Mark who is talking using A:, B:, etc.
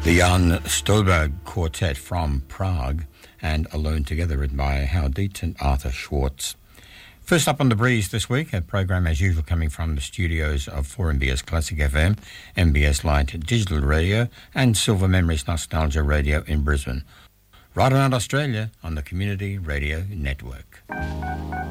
A: The Jan Stolberg Quartet from Prague and Alone Together, written by Howard Dietz and Arthur Schwartz. First up on The Breeze this week, a program as usual coming from the studios of 4MBS Classic FM, MBS Light Digital Radio and Silver Memories Nostalgia Radio in Brisbane. Right around Australia on the Community Radio Network.